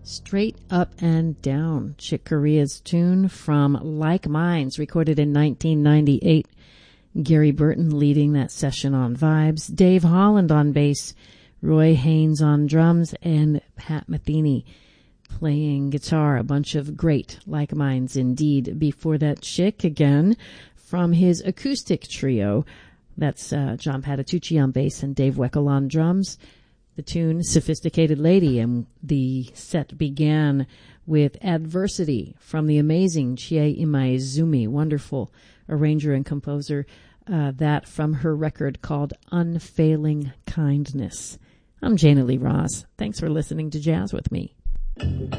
Straight Up and Down, Chick Corea's tune from Like Minds, recorded in 1998. Gary Burton leading that session on vibes, Dave Holland on bass, Roy Haynes on drums, and Pat Metheny playing guitar. A bunch of great Like Minds indeed. Before that, Chick again from his acoustic trio. That's John Patitucci on bass and Dave Weckl on drums. The tune Sophisticated Lady, and the set began with Adversity from the amazing Chie Imaizumi, wonderful arranger and composer, that from her record called Unfailing Kindness. I'm Jana Lee Ross. Thanks for listening to Jazz with me.